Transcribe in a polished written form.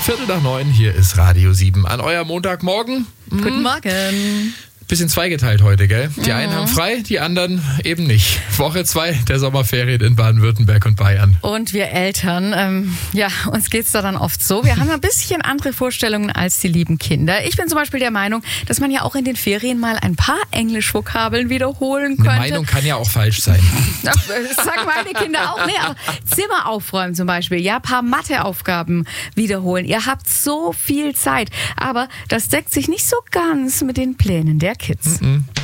8:45, hier ist Radio 7 an eurem Montagmorgen. Guten Morgen. Bisschen zweigeteilt heute, gell? Die einen haben frei, die anderen eben nicht. Woche 2 der Sommerferien in Baden-Württemberg und Bayern. Und wir Eltern, uns geht's da dann oft so. Wir haben ein bisschen andere Vorstellungen als die lieben Kinder. Ich bin zum Beispiel der Meinung, dass man ja auch in den Ferien mal ein paar Englischvokabeln wiederholen könnte. Eine Meinung kann ja auch falsch sein. Das sagen meine Kinder auch. Nee, aber Zimmer aufräumen zum Beispiel, ja, ein paar Matheaufgaben wiederholen. Ihr habt so viel Zeit, aber das deckt sich nicht so ganz mit den Plänen der Kids.